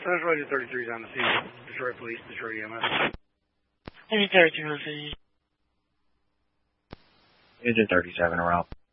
That's Roger 33's on the scene. Detroit Police, Detroit EMS. Maybe 33 on the scene. Agent 37 around.